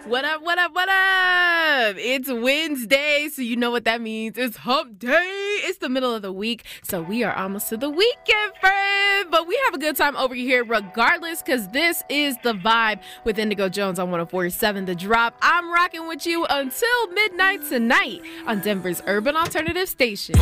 What up, what up, what up? It's Wednesday, so you know what that means. It's hump day. It's the middle of the week, so we are almost to the weekend, friend. But we have a good time over here regardless, because this is The Vibe with Indigo Jones on 104.7 The Drop. I'm rocking with you until midnight tonight on Denver's Urban Alternative Station.